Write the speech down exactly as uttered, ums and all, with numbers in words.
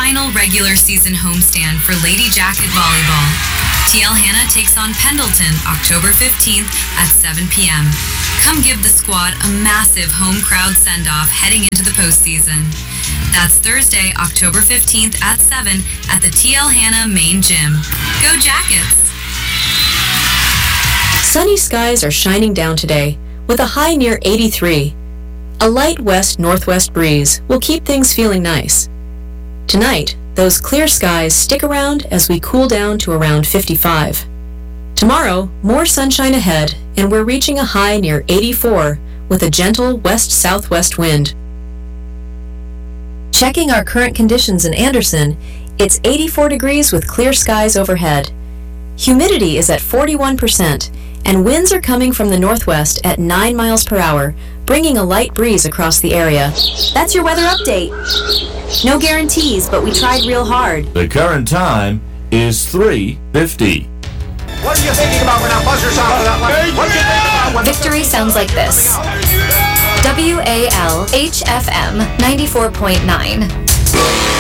final regular season homestand for Lady Jacket Volleyball. T L Hanna takes on Pendleton October fifteenth at seven p.m. Come give the squad a massive home crowd send-off heading into the postseason. That's Thursday, October fifteenth at seven at the T L Hanna main gym. Go Jackets! Sunny skies are shining down today with a high near eighty-three. A light west-northwest breeze will keep things feeling nice. Tonight, those clear skies stick around as we cool down to around fifty-five. Tomorrow, more sunshine ahead, and we're reaching a high near eighty-four with a gentle west-southwest wind. Checking our current conditions in Anderson, it's eighty-four degrees with clear skies overhead. Humidity is at forty-one percent, and winds are coming from the northwest at nine miles per hour, bringing a light breeze across the area. That's your weather update. No guarantees, but we tried real hard. The current time is three fifty. What are you thinking about when our buzzer's on? What are you thinking about when Victory sounds like this. W A L H F M ninety-four point nine.